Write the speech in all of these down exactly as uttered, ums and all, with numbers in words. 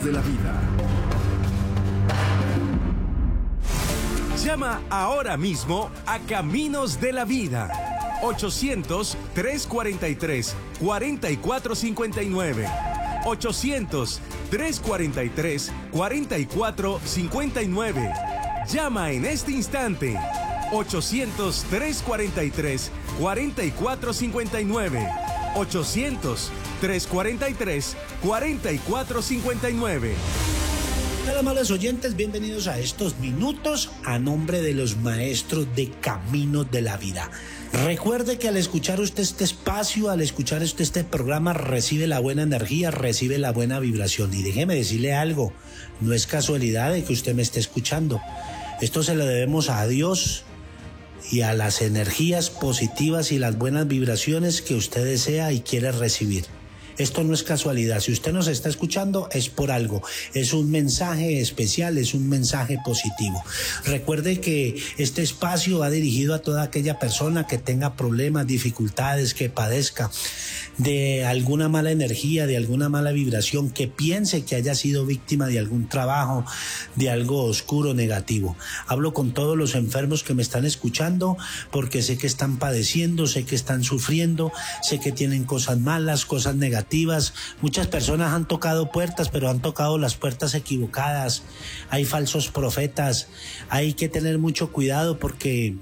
Caminos de la Vida. Llama ahora mismo a Caminos de la Vida. ochocientos, trescientos cuarenta y tres, cuarenta y cuatro cincuenta y nueve. ochocientos, trescientos cuarenta y tres, cuarenta y cuatro cincuenta y nueve. Llama en este instante. ochocientos, trescientos cuarenta y tres, cuarenta y cuatro cincuenta y nueve. ochocientos, trescientos cuarenta y tres, cuarenta y cuatro cincuenta y nueve. Hola, amables oyentes, bienvenidos a estos minutos a nombre de los maestros de Caminos de la Vida. Recuerde que al escuchar usted este espacio, al escuchar usted este programa, recibe la buena energía, recibe la buena vibración. Y déjeme decirle algo, no es casualidad de que usted me esté escuchando. Esto se lo debemos a Dios y a las energías positivas y las buenas vibraciones que usted desea y quiere recibir. Esto no es casualidad, si usted nos está escuchando es por algo, es un mensaje especial, es un mensaje positivo. Recuerde que este espacio va dirigido a toda aquella persona que tenga problemas, dificultades, que padezca de alguna mala energía, de alguna mala vibración, que piense que haya sido víctima de algún trabajo, de algo oscuro, negativo. Hablo con todos los enfermos que me están escuchando porque sé que están padeciendo, sé que están sufriendo, sé que tienen cosas malas, cosas negativas. Muchas personas han tocado puertas, pero han tocado las puertas equivocadas. Hay falsos profetas. Hay que tener mucho cuidado porque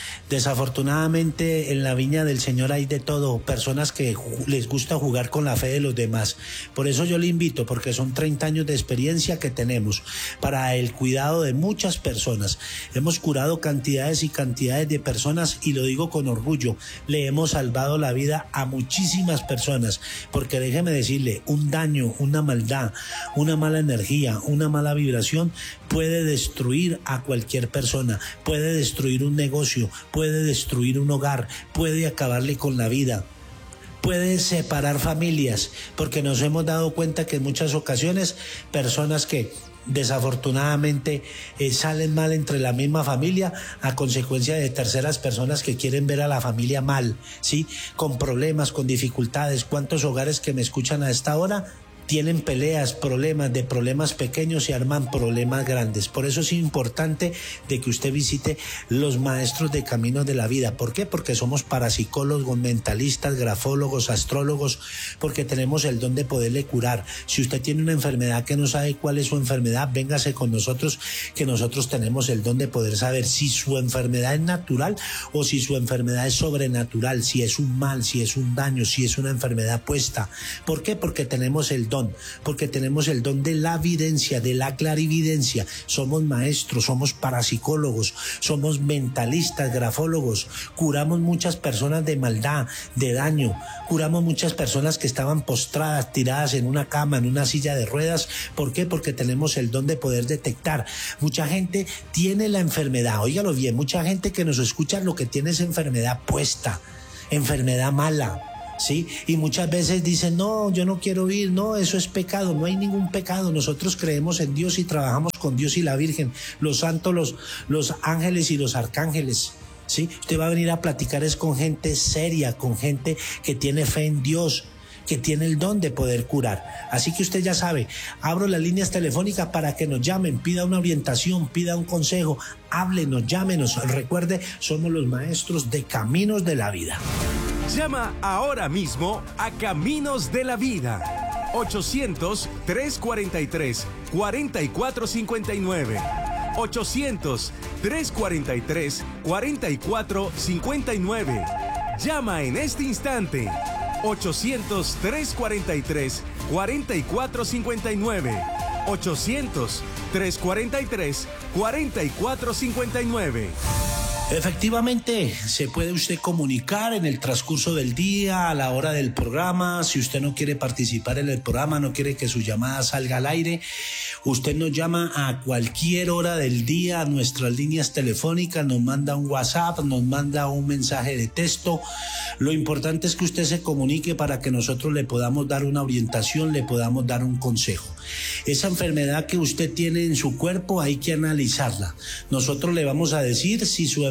desafortunadamente en la viña del Señor hay de todo, personas que les gusta jugar con la fe de los demás. Por eso yo le invito, porque son treinta años de experiencia que tenemos para el cuidado de muchas personas. Hemos curado cantidades y cantidades de personas y lo digo con orgullo, le hemos salvado la vida a muchísimas personas, porque déjeme decirle, un daño, una maldad, una mala energía, una mala vibración puede destruir a cualquier persona, puede destruir un negocio, puede destruir un hogar, puede acabarle con la vida, puede separar familias, porque nos hemos dado cuenta que en muchas ocasiones personas que desafortunadamente eh, salen mal entre la misma familia a consecuencia de terceras personas que quieren ver a la familia mal, ¿sí? Con problemas, con dificultades. ¿Cuántos hogares que me escuchan a esta hora tienen peleas, problemas, de problemas pequeños y arman problemas grandes? Por eso es importante de que usted visite los maestros de Caminos de la Vida. ¿Por qué? Porque somos parapsicólogos, mentalistas, grafólogos, astrólogos, porque tenemos el don de poderle curar. Si usted tiene una enfermedad que no sabe cuál es su enfermedad, véngase con nosotros, que nosotros tenemos el don de poder saber si su enfermedad es natural o si su enfermedad es sobrenatural, si es un mal, si es un daño, si es una enfermedad puesta. ¿Por qué? Porque tenemos el don. Porque tenemos el don de la evidencia, de la clarividencia. Somos maestros, somos parapsicólogos, somos mentalistas, grafólogos. Curamos muchas personas de maldad, de daño. Curamos muchas personas que estaban postradas, tiradas en una cama, en una silla de ruedas. ¿Por qué? Porque tenemos el don de poder detectar. Mucha gente tiene la enfermedad, óigalo bien, mucha gente que nos escucha lo que tiene es enfermedad puesta, enfermedad mala. ¿Sí? Y muchas veces dicen, no, yo no quiero ir, no, eso es pecado. No hay ningún pecado, nosotros creemos en Dios y trabajamos con Dios y la Virgen, los santos, los, los ángeles y los arcángeles, ¿sí? Usted va a venir a platicar es con gente seria, con gente que tiene fe en Dios, que tiene el don de poder curar. Así que usted ya sabe, abro las líneas telefónicas para que nos llamen, pida una orientación, pida un consejo, háblenos, llámenos. Recuerde, somos los maestros de Caminos de la Vida. Llama ahora mismo a Caminos de la Vida. ochocientos, trescientos cuarenta y tres, cuarenta y cuatro cincuenta y nueve. ochocientos, trescientos cuarenta y tres, cuarenta y cuatro cincuenta y nueve. Llama en este instante. ochocientos, trescientos cuarenta y tres, cuarenta y cuatro cincuenta y nueve. ochocientos, trescientos cuarenta y tres, cuarenta y cuatro cincuenta y nueve. Efectivamente, se puede usted comunicar en el transcurso del día, a la hora del programa. Si usted no quiere participar en el programa, no quiere que su llamada salga al aire, usted nos llama a cualquier hora del día a nuestras líneas telefónicas, nos manda un WhatsApp, nos manda un mensaje de texto. Lo importante es que usted se comunique para que nosotros le podamos dar una orientación, le podamos dar un consejo. Esa enfermedad que usted tiene en su cuerpo hay que analizarla. Nosotros le vamos a decir si su enfermedad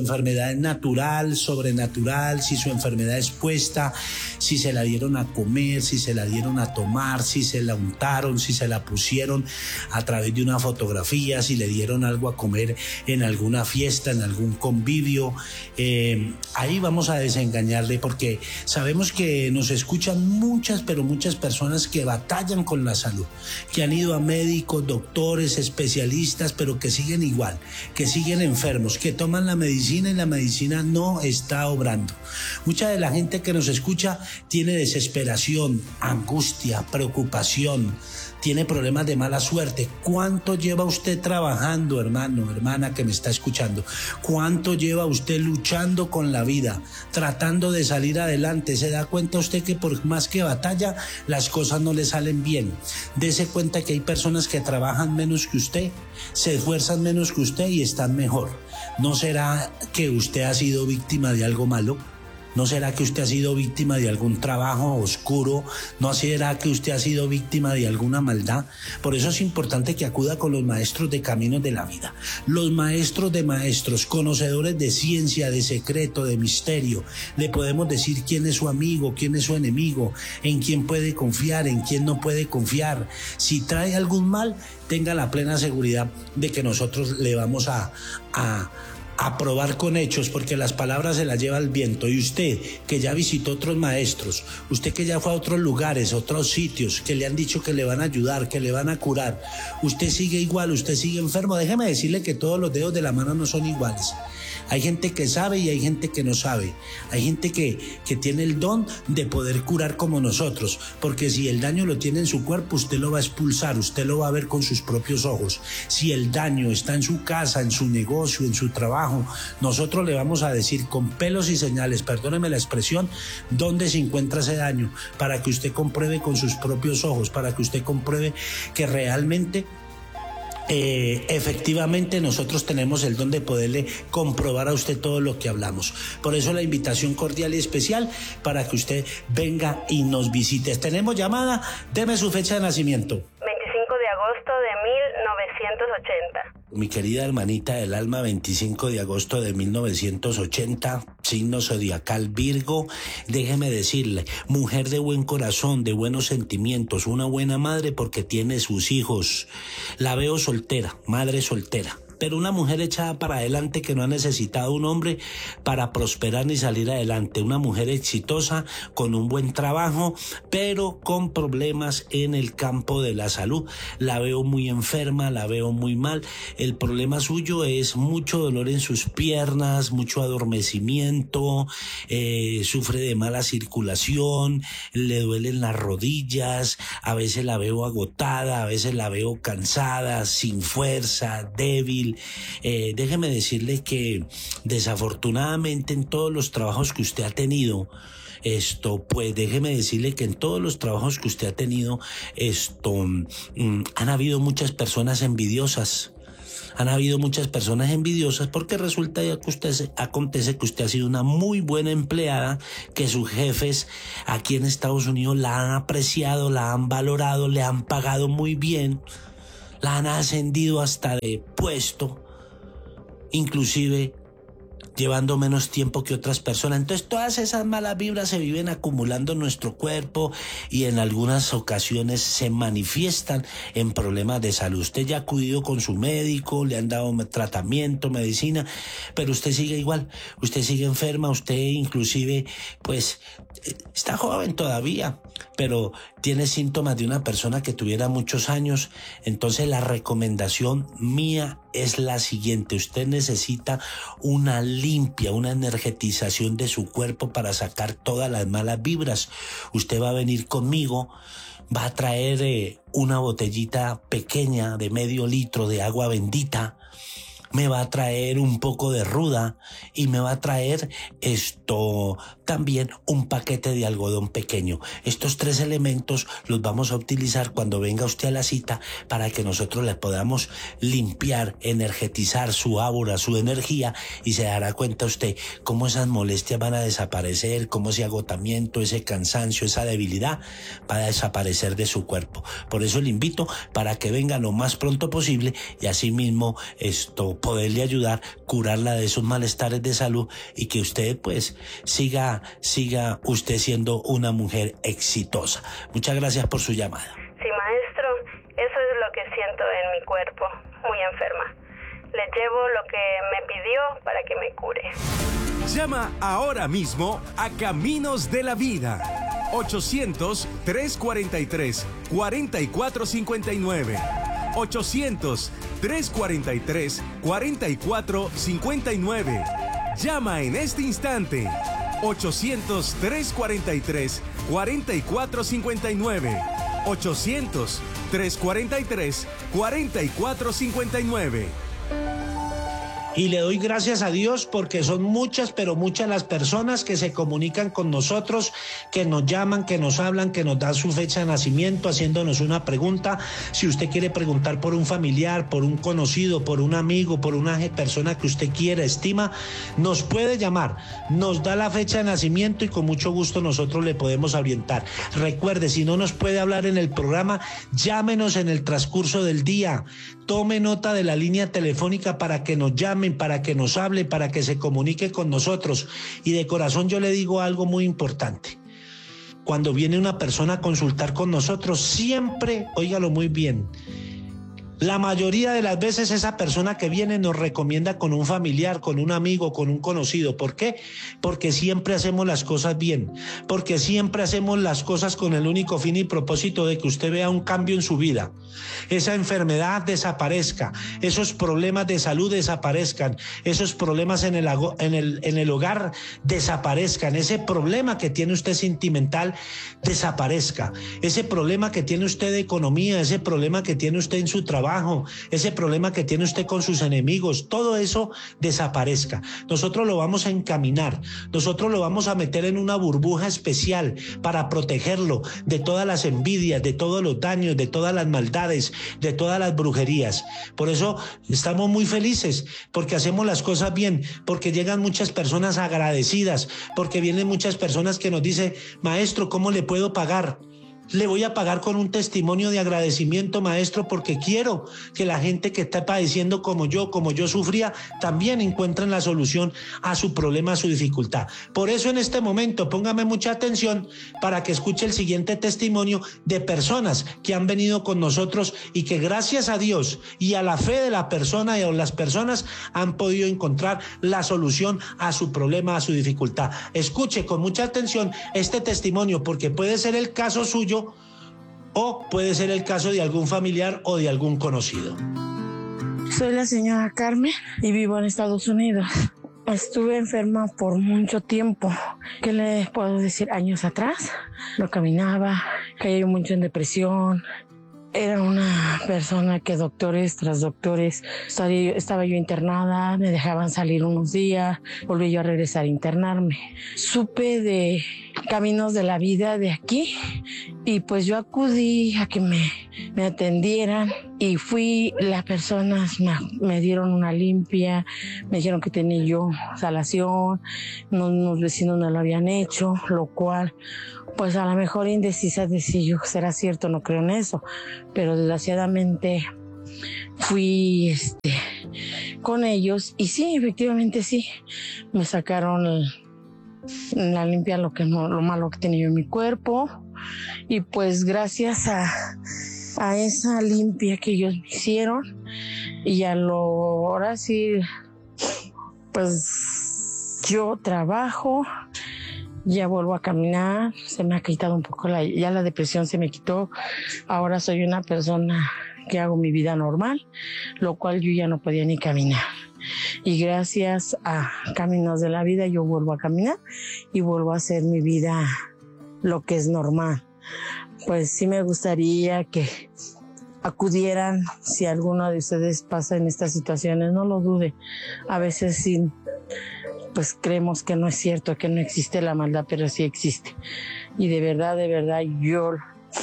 enfermedad es natural, sobrenatural, si su enfermedad es puesta, si se la dieron a comer, si se la dieron a tomar, si se la untaron, si se la pusieron a través de una fotografía, si le dieron algo a comer en alguna fiesta, en algún convivio. Eh, ahí vamos a desengañarle, porque sabemos que nos escuchan muchas, pero muchas personas que batallan con la salud, que han ido a médicos, doctores, especialistas, pero que siguen igual, que siguen enfermos, que toman la medicina y la medicina no está obrando. Mucha de la gente que nos escucha tiene desesperación, angustia, preocupación, tiene problemas de mala suerte. ¿Cuánto lleva usted trabajando, hermano, hermana que me está escuchando? ¿Cuánto lleva usted luchando con la vida, tratando de salir adelante? ¿Se da cuenta usted que por más que batalla, las cosas no le salen bien? Dese cuenta que hay personas que trabajan menos que usted, se esfuerzan menos que usted y están mejor. ¿No será que usted ha sido víctima de algo malo? ¿No será que usted ha sido víctima de algún trabajo oscuro? ¿No será que usted ha sido víctima de alguna maldad? Por eso es importante que acuda con los maestros de caminos de la vida. Los maestros de maestros, conocedores de ciencia, de secreto, de misterio. Le podemos decir quién es su amigo, quién es su enemigo, en quién puede confiar, en quién no puede confiar. Si trae algún mal, tenga la plena seguridad de que nosotros le vamos a... a a probar con hechos, porque las palabras se las lleva el viento. Y usted que ya visitó otros maestros, usted que ya fue a otros lugares, otros sitios, que le han dicho que le van a ayudar, que le van a curar, usted sigue igual, usted sigue enfermo. Déjeme decirle que todos los dedos de la mano no son iguales. Hay gente que sabe y hay gente que no sabe. Hay gente que, que tiene el don de poder curar como nosotros, porque si el daño lo tiene en su cuerpo, usted lo va a expulsar, usted lo va a ver con sus propios ojos. Si el daño está en su casa, en su negocio, en su trabajo, nosotros le vamos a decir con pelos y señales, perdóneme la expresión, dónde se encuentra ese daño, para que usted compruebe con sus propios ojos, para que usted compruebe que realmente Eh, efectivamente nosotros tenemos el don de poderle comprobar a usted todo lo que hablamos. Por eso la invitación cordial y especial para que usted venga y nos visite. Tenemos llamada, deme su fecha de nacimiento. veinticinco de agosto de mil novecientos ochenta. Mi querida hermanita del alma, veinticinco de agosto de mil novecientos ochenta, signo zodiacal Virgo. Déjeme decirle, mujer de buen corazón, de buenos sentimientos, una buena madre porque tiene sus hijos. La veo soltera, madre soltera, pero una mujer echada para adelante que no ha necesitado un hombre para prosperar ni salir adelante. Una mujer exitosa, con un buen trabajo, pero con problemas en el campo de la salud. La veo muy enferma, la veo muy mal. El problema suyo es mucho dolor en sus piernas, mucho adormecimiento, eh, sufre de mala circulación, le duelen las rodillas, a veces la veo agotada, a veces la veo cansada, sin fuerza, débil. Eh, déjeme decirle que desafortunadamente en todos los trabajos que usted ha tenido, esto, pues déjeme decirle que en todos los trabajos que usted ha tenido, esto, mmm, han habido muchas personas envidiosas. Han habido muchas personas envidiosas porque resulta que usted, acontece que usted ha sido una muy buena empleada, que sus jefes aquí en Estados Unidos la han apreciado, la han valorado, le han pagado muy bien, la han ascendido hasta de puesto, inclusive llevando menos tiempo que otras personas. Entonces todas esas malas vibras se viven acumulando en nuestro cuerpo y en algunas ocasiones se manifiestan en problemas de salud. Usted ya ha acudido con su médico, le han dado tratamiento, medicina, pero usted sigue igual, usted sigue enferma, usted inclusive pues está joven todavía, pero tiene síntomas de una persona que tuviera muchos años. Entonces la recomendación mía es la siguiente: usted necesita una limpia, una energetización de su cuerpo para sacar todas las malas vibras. Usted va a venir conmigo, va a traer eh, una botellita pequeña de medio litro de agua bendita, me va a traer un poco de ruda y me va a traer esto también un paquete de algodón pequeño. Estos tres elementos los vamos a utilizar cuando venga usted a la cita para que nosotros le podamos limpiar, energetizar su aura, su energía, y se dará cuenta usted cómo esas molestias van a desaparecer, cómo ese agotamiento, ese cansancio, esa debilidad va a desaparecer de su cuerpo. Por eso le invito para que venga lo más pronto posible y así mismo esto poderle ayudar, curarla de esos malestares de salud y que usted pues siga, siga usted siendo una mujer exitosa. Muchas gracias por su llamada. Sí, maestro, eso es lo que siento en mi cuerpo, muy enferma. Le llevo lo que me pidió para que me cure. Llama ahora mismo a Caminos de la Vida. ochocientos, trescientos cuarenta y tres, cuarenta y cuatro cincuenta y nueve. ochocientos, trescientos cuarenta y tres, cuarenta y cuatro cincuenta y nueve. Llama en este instante. ochocientos, trescientos cuarenta y tres, cuarenta y cuatro cincuenta y nueve. ochocientos, trescientos cuarenta y tres, cuarenta y cuatro cincuenta y nueve. Y le doy gracias a Dios porque son muchas, pero muchas las personas que se comunican con nosotros, que nos llaman, que nos hablan, que nos dan su fecha de nacimiento, haciéndonos una pregunta. Si usted quiere preguntar por un familiar, por un conocido, por un amigo, por una persona que usted quiera, estima, nos puede llamar, nos da la fecha de nacimiento y con mucho gusto nosotros le podemos orientar. Recuerde, si no nos puede hablar en el programa, llámenos en el transcurso del día. Tome nota de la línea telefónica para que nos llamen, para que nos hable, para que se comunique con nosotros. Y de corazón yo le digo algo muy importante. Cuando viene una persona a consultar con nosotros, siempre, óigalo muy bien, la mayoría de las veces esa persona que viene nos recomienda con un familiar, con un amigo, con un conocido. ¿Por qué? Porque siempre hacemos las cosas bien, porque siempre hacemos las cosas con el único fin y propósito de que usted vea un cambio en su vida. Esa enfermedad desaparezca, esos problemas de salud desaparezcan, esos problemas en el, en el, en el hogar desaparezcan, ese problema que tiene usted sentimental desaparezca, ese problema que tiene usted de economía, ese problema que tiene usted en su trabajo, ese problema que tiene usted con sus enemigos, todo eso desaparezca. Nosotros lo vamos a encaminar, nosotros lo vamos a meter en una burbuja especial para protegerlo de todas las envidias, de todos los daños, de todas las maldades, de todas las brujerías. Por eso estamos muy felices, porque hacemos las cosas bien, porque llegan muchas personas agradecidas, porque vienen muchas personas que nos dicen: maestro, ¿cómo le puedo pagar? Le voy a pagar con un testimonio de agradecimiento, maestro, porque quiero que la gente que está padeciendo como yo, como yo sufría, también encuentren la solución a su problema, a su dificultad. Por eso en este momento póngame mucha atención para que escuche el siguiente testimonio de personas que han venido con nosotros y que gracias a Dios y a la fe de la persona y a las personas han podido encontrar la solución a su problema, a su dificultad. Escuche con mucha atención este testimonio, porque puede ser el caso suyo o puede ser el caso de algún familiar o de algún conocido. Soy la señora Carmen y vivo en Estados Unidos. Estuve enferma por mucho tiempo. ¿Qué le puedo decir? Años atrás no caminaba, caí mucho en depresión. Era una persona que doctores tras doctores, estaba yo internada, me dejaban salir unos días, volví yo a regresar a internarme. Supe de Caminos de la Vida de aquí y pues yo acudí a que me, me atendieran y fui, las personas me, me dieron una limpia, me dijeron que tenía yo salación, unos, unos vecinos no lo habían hecho, lo cual pues a lo mejor indecisa de si yo será cierto, no creo en eso, pero desgraciadamente fui este, con ellos y sí, efectivamente sí, me sacaron el, la limpia lo que no, lo malo que tenía yo en mi cuerpo y pues gracias a, a esa limpia que ellos me hicieron y a lo ahora sí, pues yo trabajo. Ya vuelvo a caminar, se me ha quitado un poco, la, ya la depresión se me quitó. Ahora soy una persona que hago mi vida normal, lo cual yo ya no podía ni caminar. Y gracias a Caminos de la Vida yo vuelvo a caminar y vuelvo a hacer mi vida lo que es normal. Pues sí me gustaría que acudieran, si alguno de ustedes pasa en estas situaciones, no lo dude. A veces sí, pues creemos que no es cierto, que no existe la maldad, pero sí existe. Y de verdad, de verdad, yo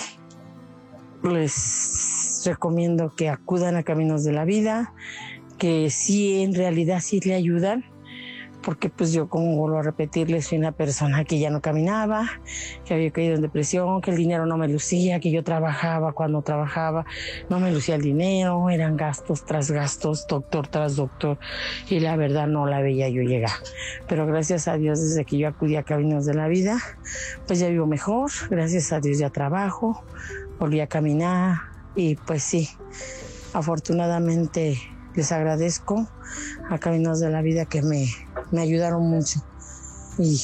les recomiendo que acudan a Caminos de la Vida, que sí, en realidad sí le ayudan, porque pues yo, como vuelvo a repetirles, soy una persona que ya no caminaba, que había caído en depresión, que el dinero no me lucía, que yo trabajaba cuando trabajaba, no me lucía el dinero, eran gastos tras gastos, doctor tras doctor, y la verdad no la veía yo llegar. Pero gracias a Dios, desde que yo acudí a Caminos de la Vida, pues ya vivo mejor, gracias a Dios ya trabajo, volví a caminar y pues sí, afortunadamente les agradezco a Caminos de la Vida que me, me ayudaron mucho. Y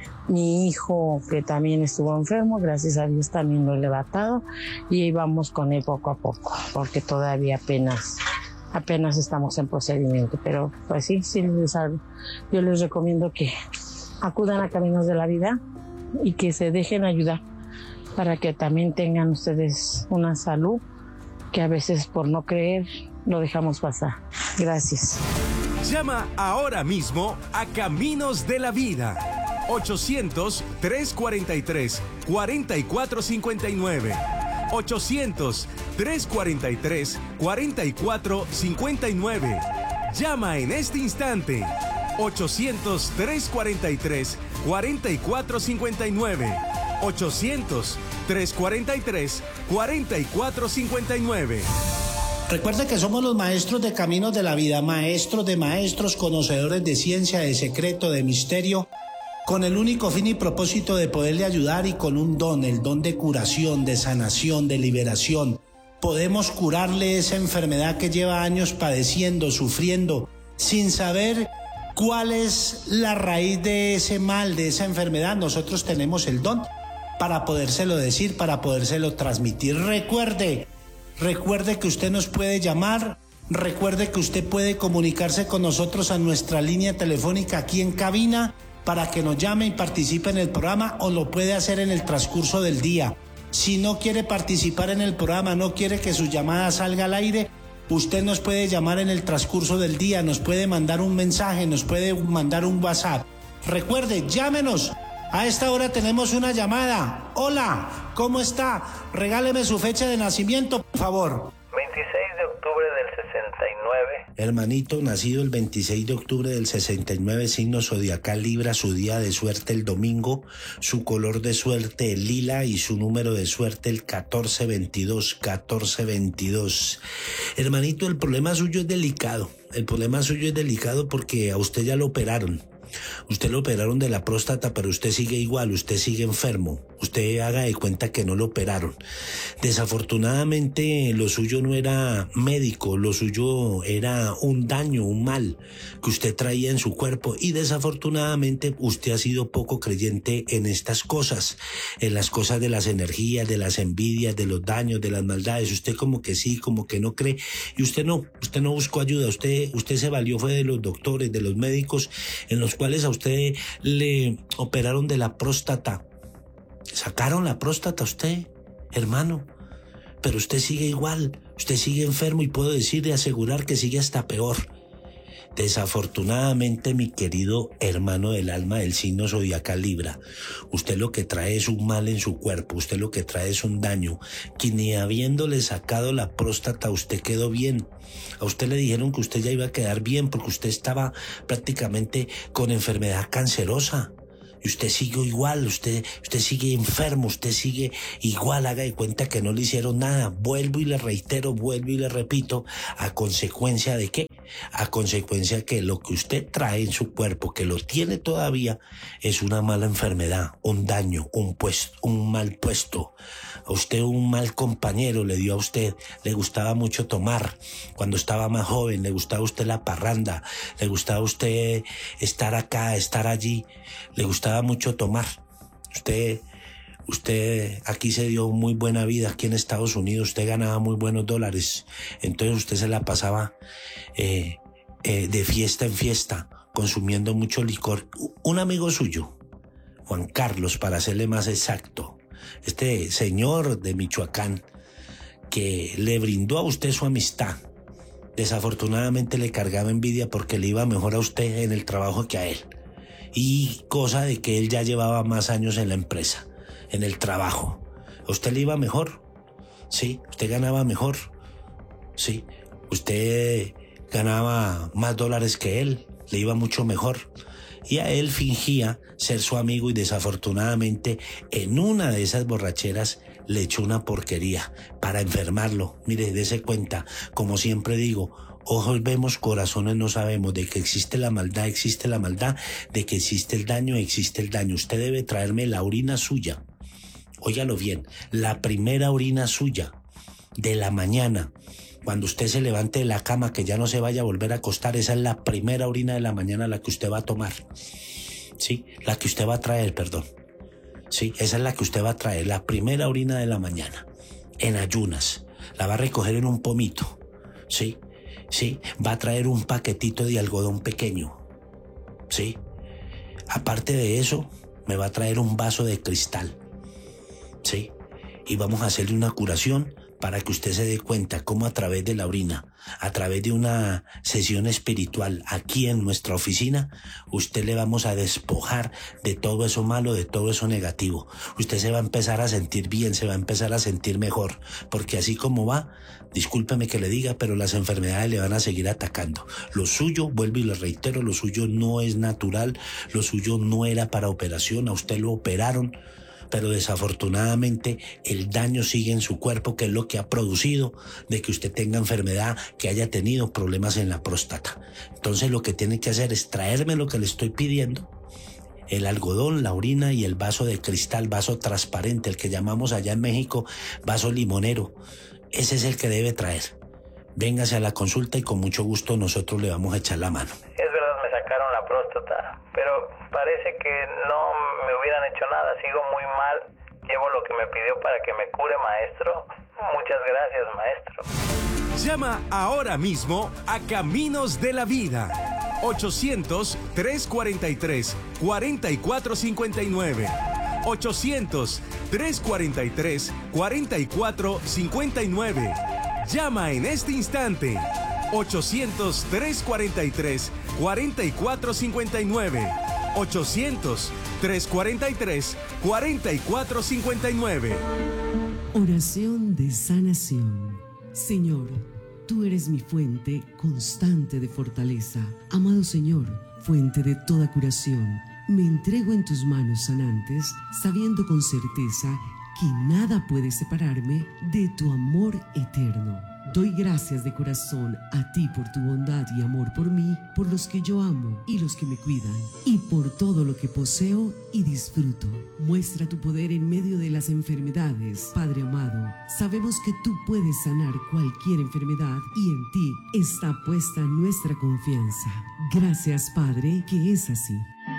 mi hijo, que también estuvo enfermo, gracias a Dios también lo he levantado y ahí vamos con él poco a poco, porque todavía apenas, apenas estamos en procedimiento. Pero pues sí, sí les, yo les recomiendo que acudan a Caminos de la Vida y que se dejen ayudar para que también tengan ustedes una salud que a veces por no creer lo dejamos pasar. Gracias. Llama ahora mismo a Caminos de la Vida. ochocientos, trescientos cuarenta y tres, cuarenta y cuatro cincuenta y nueve. ochocientos, trescientos cuarenta y tres, cuarenta y cuatro cincuenta y nueve. Llama en este instante. ochocientos, trescientos cuarenta y tres, cuarenta y cuatro cincuenta y nueve. ochocientos, trescientos cuarenta y tres, cuarenta y cuatro cincuenta y nueve. Recuerde que somos los maestros de Caminos de la Vida, maestros de maestros, conocedores de ciencia, de secreto, de misterio, con el único fin y propósito de poderle ayudar y con un don, el don de curación, de sanación, de liberación. Podemos curarle esa enfermedad que lleva años padeciendo, sufriendo, sin saber cuál es la raíz de ese mal, de esa enfermedad. Nosotros tenemos el don para podérselo decir, para podérselo transmitir. Recuerde, recuerde que usted nos puede llamar, recuerde que usted puede comunicarse con nosotros a nuestra línea telefónica aquí en cabina para que nos llame y participe en el programa, o lo puede hacer en el transcurso del día. Si no quiere participar en el programa, no quiere que su llamada salga al aire, usted nos puede llamar en el transcurso del día, nos puede mandar un mensaje, nos puede mandar un WhatsApp. Recuerde, llámenos. A esta hora tenemos una llamada. Hola, ¿cómo está? Regáleme su fecha de nacimiento, por favor. veintiséis de octubre del sesenta y nueve. Hermanito, nacido el veintiséis de octubre del sesenta y nueve, signo zodiacal Libra, su día de suerte el domingo, su color de suerte el lila y su número de suerte el catorce veintidós, catorce veintidós. Hermanito, el problema suyo es delicado. El problema suyo es delicado porque a usted ya lo operaron. Usted lo operaron de la próstata, pero usted sigue igual, usted sigue enfermo. Usted haga de cuenta que no lo operaron. Desafortunadamente lo suyo no era médico, lo suyo era un daño, un mal que usted traía en su cuerpo, y desafortunadamente usted ha sido poco creyente en estas cosas, en las cosas de las energías, de las envidias, de los daños, de las maldades. Usted como que sí, como que no cree, y usted no, usted no buscó ayuda, usted, usted se valió fue de los doctores, de los médicos, en los cuales a usted le operaron de la próstata. Sacaron la próstata a usted, hermano, pero usted sigue igual, usted sigue enfermo, y puedo decir y asegurar que sigue hasta peor. Desafortunadamente, mi querido hermano del alma del signo zodiacal Libra, usted lo que trae es un mal en su cuerpo, usted lo que trae es un daño, que ni habiéndole sacado la próstata usted quedó bien. A usted le dijeron que usted ya iba a quedar bien porque usted estaba prácticamente con enfermedad cancerosa. Y usted sigue igual, usted, usted sigue enfermo, usted sigue igual, haga de cuenta que no le hicieron nada. Vuelvo y le reitero, vuelvo y le repito, ¿a consecuencia de qué? A consecuencia que lo que usted trae en su cuerpo, que lo tiene todavía, es una mala enfermedad, un daño, un puesto, un mal puesto. A usted un mal compañero le dio a usted, le gustaba mucho tomar cuando estaba más joven, le gustaba a usted la parranda, le gustaba a usted estar acá, estar allí, le gustaba mucho tomar. Usted, usted aquí se dio muy buena vida, aquí en Estados Unidos usted ganaba muy buenos dólares, entonces usted se la pasaba eh, eh, de fiesta en fiesta, consumiendo mucho licor. Un amigo suyo, Juan Carlos, para serle más exacto, este señor de Michoacán, que le brindó a usted su amistad, desafortunadamente le cargaba envidia porque le iba mejor a usted en el trabajo que a él. Y cosa de que él ya llevaba más años en la empresa, en el trabajo. ¿A usted le iba mejor? Sí. ¿Usted ganaba mejor? Sí. ¿Usted ganaba más dólares que él? Le iba mucho mejor. y a él fingía ser su amigo y desafortunadamente en una de esas borracheras le echó una porquería para enfermarlo. Mire, dése cuenta, como siempre digo, ojos vemos, corazones no sabemos. De que existe la maldad, existe la maldad. De que existe el daño, existe el daño. Usted debe traerme la orina suya. Óigalo bien, la primera orina suya de la mañana. Cuando usted se levante de la cama, que ya no se vaya a volver a acostar, esa es la primera orina de la mañana la que usted va a tomar. Sí, la que usted va a traer, perdón. Sí, esa es la que usted va a traer, la primera orina de la mañana, en ayunas. La va a recoger en un pomito. Sí. Sí, va a traer un paquetito de algodón pequeño. Sí. Aparte de eso, me va a traer un vaso de cristal. Sí. Y vamos a hacerle una curación para que usted se dé cuenta cómo a través de la orina, a través de una sesión espiritual aquí en nuestra oficina, usted le vamos a despojar de todo eso malo, de todo eso negativo. Usted se va a empezar a sentir bien, se va a empezar a sentir mejor, porque así como va, discúlpeme que le diga, pero las enfermedades le van a seguir atacando. Lo suyo, vuelvo y le reitero, lo suyo no es natural, lo suyo no era para operación, a usted lo operaron, pero desafortunadamente el daño sigue en su cuerpo, que es lo que ha producido de que usted tenga enfermedad, que haya tenido problemas en la próstata. Entonces lo que tiene que hacer es traerme lo que le estoy pidiendo, el algodón, la orina y el vaso de cristal, vaso transparente, el que llamamos allá en México vaso limonero. Ese es el que debe traer. Véngase a la consulta y con mucho gusto nosotros le vamos a echar la mano. Es verdad, me sacaron la próstata, pero parece que no me hubieran hecho nada, sigo muy mal, llevo lo que me pidió para que me cure, maestro. Muchas gracias, maestro. Llama ahora mismo a Caminos de la Vida. ochocientos, trescientos cuarenta y tres, cuarenta y cuatro cincuenta y nueve. ochocientos, trescientos cuarenta y tres, cuarenta y cuatro cincuenta y nueve. Llama en este instante. ochocientos, trescientos cuarenta y tres, cuarenta y cuatro cincuenta y nueve. ochocientos, trescientos cuarenta y tres, cuarenta y cuatro cincuenta y nueve. Oración de sanación. Señor, tú eres mi fuente constante de fortaleza. Amado Señor, fuente de toda curación, me entrego en tus manos sanantes, sabiendo con certeza que nada puede separarme de tu amor eterno. Doy gracias de corazón a ti por tu bondad y amor por mí, por los que yo amo y los que me cuidan, y por todo lo que poseo y disfruto. Muestra tu poder en medio de las enfermedades, Padre amado. Sabemos que tú puedes sanar cualquier enfermedad y en ti está puesta nuestra confianza. Gracias, Padre, que es así.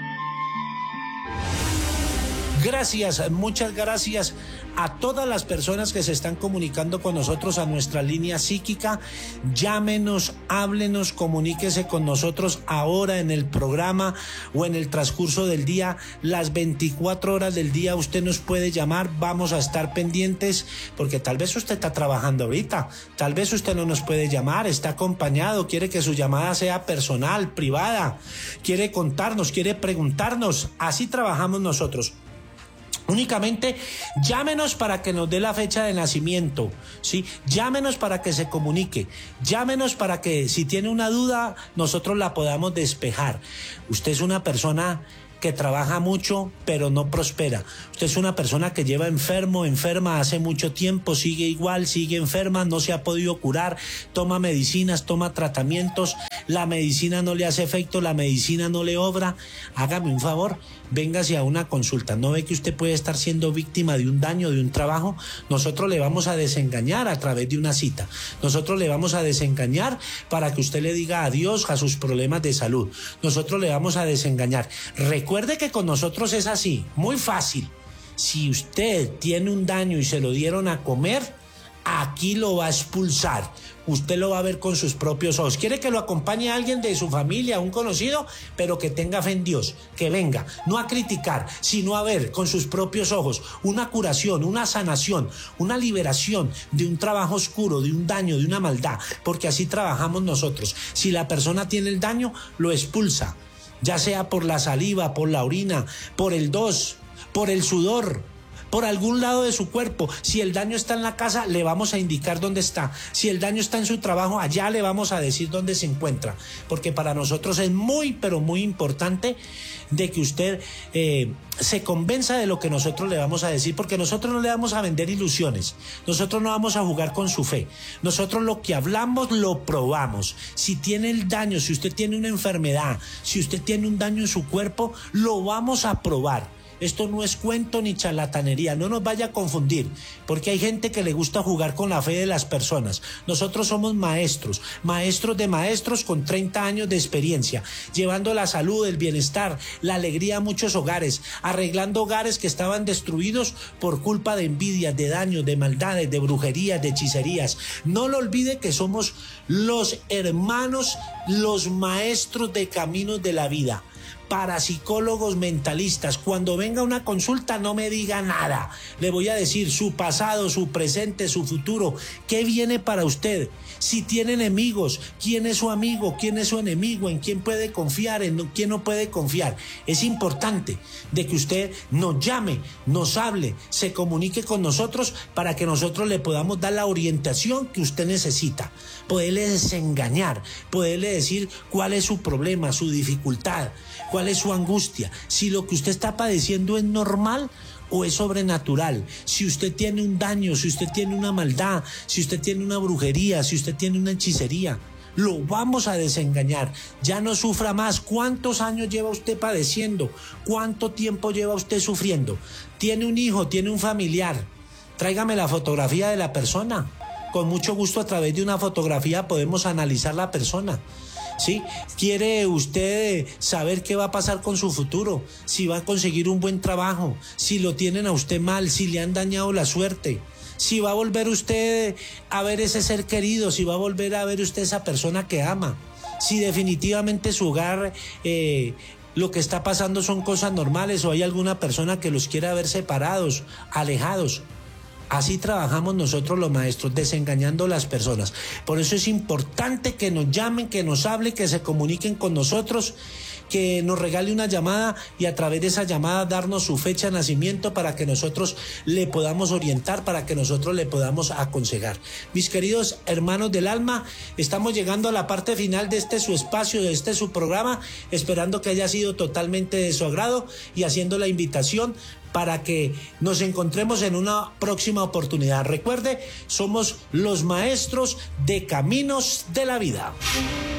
Gracias, muchas gracias a todas las personas que se están comunicando con nosotros a nuestra línea psíquica. Llámenos, háblenos, comuníquese con nosotros ahora en el programa o en el transcurso del día. Las veinticuatro horas del día usted nos puede llamar, vamos a estar pendientes, porque tal vez usted está trabajando ahorita, tal vez usted no nos puede llamar, está acompañado, quiere que su llamada sea personal, privada, quiere contarnos, quiere preguntarnos. Así trabajamos nosotros. Únicamente llámenos para que nos dé la fecha de nacimiento, ¿sí? Llámenos para que se comunique, llámenos para que si tiene una duda nosotros la podamos despejar. Usted es una persona que trabaja mucho pero no prospera. Usted es una persona que lleva enfermo, enferma hace mucho tiempo, sigue igual, sigue enferma, no se ha podido curar, toma medicinas, toma tratamientos, la medicina no le hace efecto, la medicina no le obra. Hágame un favor, véngase a una consulta. ¿No ve que usted puede estar siendo víctima de un daño, de un trabajo? Nosotros le vamos a desengañar a través de una cita. Nosotros le vamos a desengañar para que usted le diga adiós a sus problemas de salud. Nosotros le vamos a desengañar. Recuerde que con nosotros es así, muy fácil. Si usted tiene un daño y se lo dieron a comer, aquí lo va a expulsar. Usted lo va a ver con sus propios ojos. ¿Quiere que lo acompañe a alguien de su familia, un conocido? Pero que tenga fe en Dios, que venga, no a criticar, sino a ver con sus propios ojos una curación, una sanación, una liberación de un trabajo oscuro, de un daño, de una maldad, porque así trabajamos nosotros. Si la persona tiene el daño, lo expulsa, ya sea por la saliva, por la orina, por el dos, por el sudor, por algún lado de su cuerpo. Si el daño está en la casa, le vamos a indicar dónde está. Si el daño está en su trabajo, allá le vamos a decir dónde se encuentra. Porque para nosotros es muy, pero muy importante de que usted eh, se convenza de lo que nosotros le vamos a decir, porque nosotros no le vamos a vender ilusiones, nosotros no vamos a jugar con su fe, nosotros lo que hablamos lo probamos. Si tiene el daño, si usted tiene una enfermedad, si usted tiene un daño en su cuerpo, lo vamos a probar. Esto no es cuento ni charlatanería, no nos vaya a confundir, porque hay gente que le gusta jugar con la fe de las personas. Nosotros somos maestros, maestros de maestros con treinta años de experiencia, llevando la salud, el bienestar, la alegría a muchos hogares, arreglando hogares que estaban destruidos por culpa de envidias, de daños, de maldades, de brujerías, de hechicerías. No lo olvide que somos los hermanos, los maestros de caminos de la vida. Parapsicólogos mentalistas. Cuando venga una consulta no me diga nada, le voy a decir su pasado, su presente, su futuro, qué viene para usted. Si tiene enemigos, quién es su amigo, quién es su enemigo, en quién puede confiar, en quién no puede confiar. Es importante de que usted nos llame, nos hable, se comunique con nosotros para que nosotros le podamos dar la orientación que usted necesita, poderle desengañar, poderle decir cuál es su problema, su dificultad, cuál es su angustia, si lo que usted está padeciendo es normal o es sobrenatural, si usted tiene un daño, si usted tiene una maldad, si usted tiene una brujería, si usted tiene una hechicería. Lo vamos a desengañar. Ya no sufra más. ¿Cuántos años lleva usted padeciendo? ¿Cuánto tiempo lleva usted sufriendo? ¿Tiene un hijo? ¿Tiene un familiar? Tráigame la fotografía de la persona. Con mucho gusto, a través de una fotografía podemos analizar la persona. ¿Sí? ¿Quiere usted saber qué va a pasar con su futuro? Si va a conseguir un buen trabajo, si lo tienen a usted mal, si le han dañado la suerte, si va a volver usted a ver ese ser querido, si va a volver a ver usted esa persona que ama, si definitivamente su hogar, eh, lo que está pasando son cosas normales o hay alguna persona que los quiera ver separados, alejados. Así trabajamos nosotros los maestros, desengañando a las personas. Por eso es importante que nos llamen, que nos hablen, que se comuniquen con nosotros, que nos regale una llamada y a través de esa llamada darnos su fecha de nacimiento para que nosotros le podamos orientar, para que nosotros le podamos aconsejar. Mis queridos hermanos del alma, estamos llegando a la parte final de este su espacio, de este su programa, esperando que haya sido totalmente de su agrado y haciendo la invitación para que nos encontremos en una próxima oportunidad. Recuerde, somos los maestros de caminos de la vida.